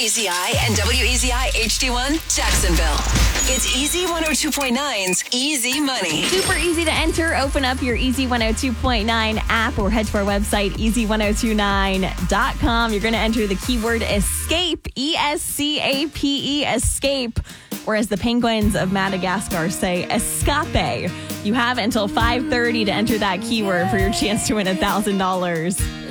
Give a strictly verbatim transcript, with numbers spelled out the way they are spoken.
E Z I and W E Z I H D one Jacksonville. It's Easy one oh two point nine's Easy Money. Super easy to enter. Open up your Easy one oh two point nine app or head to our website, easy ten twenty-nine dot com. You're going to enter the keyword escape, E S C A P E, escape. Or as the penguins of Madagascar say, escape. You have until five thirty to enter that keyword for your chance to win one thousand dollars.